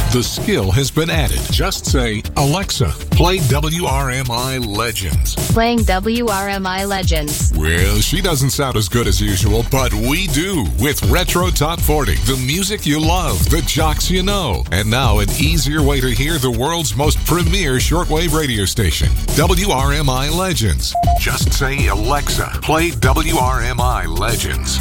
The skill has been added. Just say, Alexa, play WRMI Legends. Playing WRMI Legends. Well, she doesn't sound as good as usual, but we do with Retro Top 40. The music you love, the jocks you know. And now an easier way to hear the world's most premier shortwave radio station, WRMI Legends. Just say, Alexa, play WRMI Legends.